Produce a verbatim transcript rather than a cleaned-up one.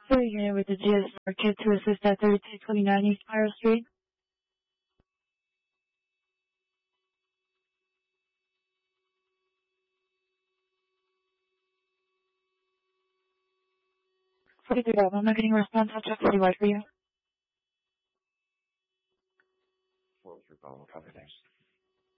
So you're here with the G S Market to assist at thirty-two twenty-nine East Pyro Street. forty-three, I'm not getting a response. I'll check citywide for you. What was your call? Copy, thanks.